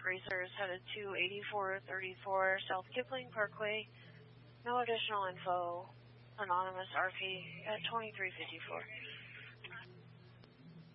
Racers headed to 8434 South Kipling Parkway. No additional info. Anonymous RP at 2354.